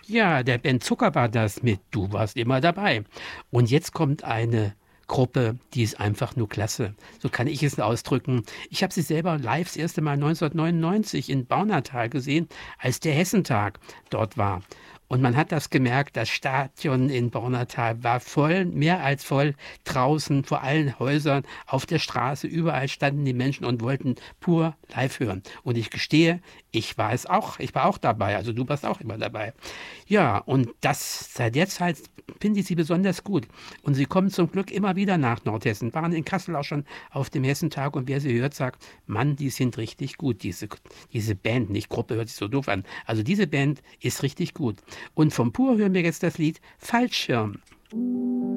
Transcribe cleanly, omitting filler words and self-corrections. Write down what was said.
Ja, der Ben Zucker war das mit Du warst immer dabei. Und jetzt kommt eine Gruppe, die ist einfach nur klasse. So kann ich es ausdrücken. Ich habe sie selber live das erste Mal 1999 in Baunatal gesehen, als der Hessentag dort war. Und man hat das gemerkt, das Stadion in Baunatal war voll, mehr als voll, draußen, vor allen Häusern, auf der Straße, überall standen die Menschen und wollten pur live hören. Und ich gestehe, ich war auch dabei, also du warst auch immer dabei. Ja, und das seit der Zeit finde ich sie besonders gut. Und sie kommen zum Glück immer wieder nach Nordhessen, waren in Kassel auch schon auf dem Hessentag und wer sie hört, sagt, Mann, die sind richtig gut, diese Band, nicht Gruppe, hört sich so doof an. Also diese Band ist richtig gut. Und vom Pur hören wir jetzt das Lied Fallschirm.